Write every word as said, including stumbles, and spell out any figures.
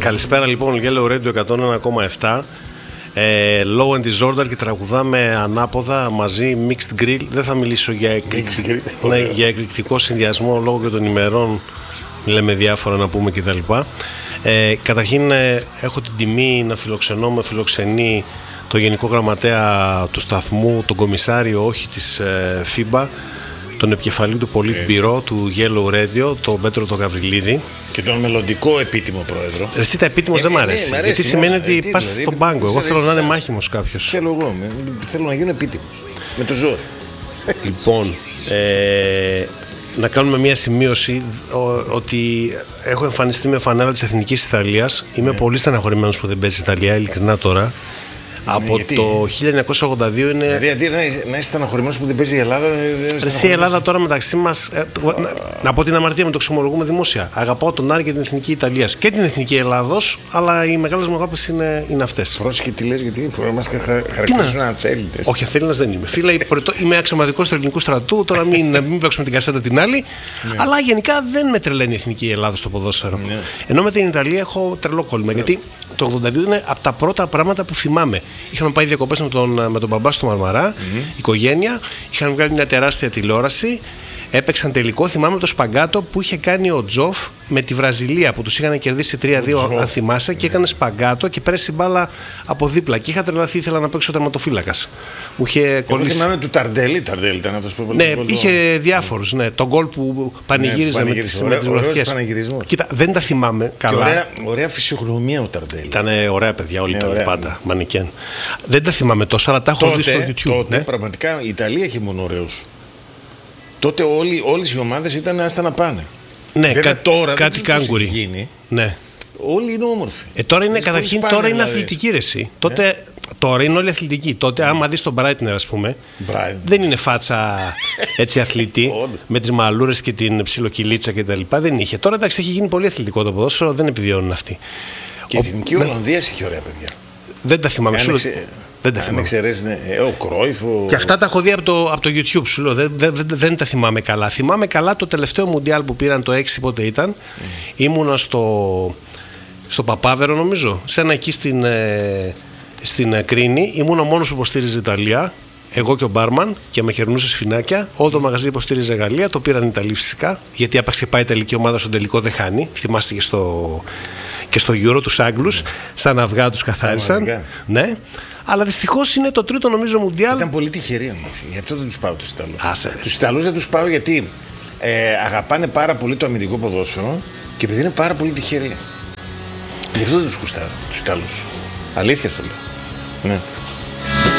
Καλησπέρα λοιπόν, Yellow Radio εκατόν ένα κόμμα επτά. Ε, Low and Disorder και τραγουδάμε ανάποδα μαζί, Mixed Grill. Δεν θα μιλήσω για, εκρηκτικ... ναι, για εκρηκτικό συνδυασμό λόγω και των ημερών. Λέμε διάφορα να πούμε κτλ. Ε, καταρχήν ε, έχω την τιμή να φιλοξενώ με φιλοξενεί το Γενικό Γραμματέα του σταθμού, τον Κομισάριο όχι της ε, φίμπα, τον επικεφαλή του Πολίτμπυρο του Yellow Radio, τον Πέτρο τον Γαβριλίδη. Και τον μελλοντικό επίτιμο πρόεδρο. Εσύ τα επίτιμος ε, δεν μ' αρέσει. Ε, γιατί σημαίνει ότι πας δηλαδή, στον πάγκο. Εγώ θέλω να είναι μάχημος κάποιος. Θέλω εγώ. Θέλω να γίνω επίτιμος. Με το ζόρι. Λοιπόν, ε, να κάνουμε μια σημείωση ο, ότι έχω εμφανιστεί με φανέλα της Εθνικής Ιταλίας. Είμαι ναι. πολύ στεναχωρημένος που δεν παίζει Ιταλία, ειλικρινά τώρα. Από γιατί? Το χίλια εννιακόσια ογδόντα δύο είναι. Δηλαδή αντί να είσαι στεναχωρημένος που δεν παίζει η Ελλάδα. Εσύ η Ελλάδα τώρα μεταξύ μας. Ε, να, να πω την αμαρτία μου, το ξεμολογούμε δημόσια. Αγαπάω τον Άρη και την Εθνική Ιταλίας και την Εθνική Ελλάδος, αλλά οι μεγάλες μου αγάπες είναι, είναι αυτές. Πρόσεχε τι λες, γιατί μπορεί να μας χαρακτηρίζουν αθέληνες. Όχι, αθέληνας δεν είμαι. Φίλε, είμαι αξιωματικός του ελληνικού στρατού, τώρα μην, μην παίξουμε την κασέτα την άλλη. Ναι. Αλλά γενικά δεν με τρελαίνει η Εθνική Ελλάδα στο ποδόσφαιρο. Ναι. Ενώ με την Ιταλία έχω τρελό κόλλημα. Ναι. Γιατί το ογδόντα δύο είναι από τα πρώτα πράγματα που θυμάμαι. Είχαμε πάει διακοπές με τον, με τον μπαμπά στο Μαρμαρά, mm-hmm. οικογένεια. Είχαν βγάλει μια τεράστια τηλεόραση. Έπαιξαν τελικό. Θυμάμαι το σπαγκάτο που είχε κάνει ο Τζοφ με τη Βραζιλία που τους είχαν κερδίσει τρία δύο, αν θυμάσαι, και έκανε σπαγκάτο και πέρασε μπάλα από δίπλα. Και είχα τρελαθεί, ήθελα να παίξω τερματοφύλακας. Μου είχε κολλήσει. Εγώ θυμάμαι του Ταρντέλη. Ταρντέλη ήταν αυτός που έβαλε. Ναι, είχε διάφορους. Ναι. Τον γκολ που πανηγύριζε ναι, με τις γροθιές. Κοίτα, δεν τα θυμάμαι καλά. Ωραία, ωραία φυσιογνωμία ο Ταρντέλη. Ήταν ωραία παιδιά, όλοι ήταν πάντα. Μανικέν. Δεν τα θυμάμαι τόσο, αλλά τα έχω δει στο YouTube. Τότε πραγματικά η Ιταλία έχει μόνο ωραίους. Τότε όλοι, όλες οι ομάδες ήταν άστα να πάνε. Ναι, βέβαια, κα, τώρα κάτι κάγκουρι. Γίνει. Ναι. Όλοι είναι όμορφοι. Ε, τώρα είναι, καταρχήν, τώρα δηλαδή. Είναι αθλητική ρεσί. Τότε, ε? Τώρα είναι όλοι αθλητικοί. Τότε, mm. άμα δεις τον Μπράιτνερ, ας πούμε, Brighton. Δεν είναι φάτσα έτσι αθλητή με τις μαλούρες και την ψιλοκυλίτσα κτλ. Δεν είχε. Τώρα εντάξει, έχει γίνει πολύ αθλητικό το ποδόσφαιρο, δεν επιβιώνουν αυτοί. Και η Εθνική Ολλανδία έχει ωραία παιδιά. Δεν τα θυμάμαι. Σου εξε... Δεν τα θυμάμαι. Εξαιρέσεις, ναι. ε, ο Κρόιφ. Ο... Και αυτά τα έχω δει από το, από το YouTube σου λέω. Δεν, δεν, δεν τα θυμάμαι καλά. Θυμάμαι καλά το τελευταίο Μουντιάλ που πήραν το έξι, πότε ήταν. Mm. Ήμουνα στο, στο Παπάβερο, νομίζω. Σε ένα εκεί στην, ε, στην Κρίνη. Ήμουν ο μόνος που υποστήριζε Ιταλία. Εγώ και ο μπάρμαν και με χερνούσε σφινάκια. Όλο το μαγαζί υποστήριζε Γαλλία. Το πήραν οι Ιταλοί φυσικά. Γιατί άπαξ και πάει η Ιταλική ομάδα στον τελικό δεν χάνει. Θυμάστε και στο, και στο Euro τους Άγγλους. Mm. Σαν αυγά τους καθάρισαν. Mm. Ναι. Αλλά δυστυχώς είναι το τρίτο νομίζω Μουντιάλ. Ήταν πολύ τυχεροί αμάξι. Γι' αυτό δεν τους πάω τους Ιταλούς. Τους Ιταλούς δεν τους πάω γιατί ε, αγαπάνε πάρα πολύ το αμυντικό ποδόσφαιρο και επειδή είναι πάρα πολύ τυχεροί. Γι' αυτό δεν τους γουστάρω τους Ιταλούς. Αλήθεια στο λέω. Ναι.